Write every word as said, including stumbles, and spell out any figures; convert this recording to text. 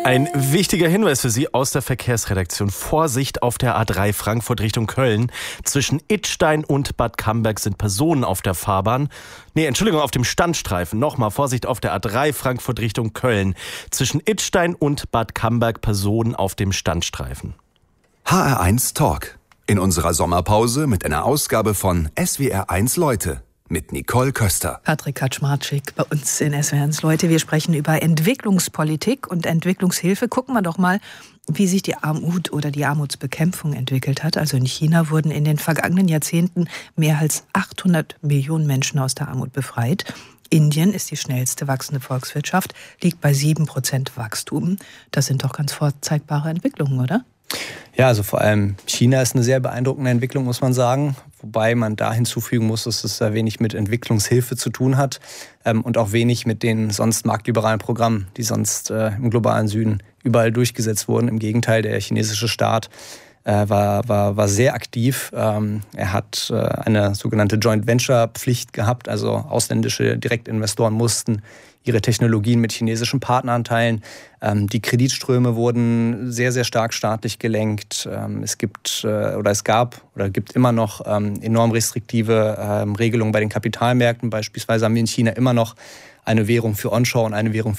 Ein wichtiger Hinweis für Sie aus der Verkehrsredaktion. Vorsicht auf der A drei Frankfurt Richtung Köln. Zwischen Idstein und Bad Camberg sind Personen auf der Fahrbahn. Nee, Entschuldigung, auf dem Standstreifen. Nochmal, Vorsicht auf der A drei Frankfurt Richtung Köln. Zwischen Idstein und Bad Camberg Personen auf dem Standstreifen. H R eins Talk. In unserer Sommerpause mit einer Ausgabe von S W R eins Leute. Mit Nicole Köster. Patrick Kaczmarczyk bei uns in S W R eins Leute. Wir sprechen über Entwicklungspolitik und Entwicklungshilfe. Gucken wir doch mal, wie sich die Armut oder die Armutsbekämpfung entwickelt hat. Also in China wurden in den vergangenen Jahrzehnten mehr als achthundert Millionen Menschen aus der Armut befreit. Indien ist die schnellste wachsende Volkswirtschaft, liegt bei sieben Prozent Wachstum. Das sind doch ganz vorzeigbare Entwicklungen, oder? Ja, also vor allem China ist eine sehr beeindruckende Entwicklung, muss man sagen. Wobei man da hinzufügen muss, dass es sehr wenig mit Entwicklungshilfe zu tun hat ähm, und auch wenig mit den sonst marktliberalen Programmen, die sonst äh, im globalen Süden überall durchgesetzt wurden. Im Gegenteil, der chinesische Staat äh, war, war, war sehr aktiv. Ähm, er hat äh, eine sogenannte Joint Venture Pflicht gehabt, also ausländische Direktinvestoren mussten ihre Technologien mit chinesischen Partnern teilen. Ähm, die Kreditströme wurden sehr, sehr stark staatlich gelenkt. Ähm, es gibt äh, oder es gab oder gibt immer noch ähm, enorm restriktive ähm, Regelungen bei den Kapitalmärkten. Beispielsweise haben wir in China immer noch eine Währung für Onshore und eine Währung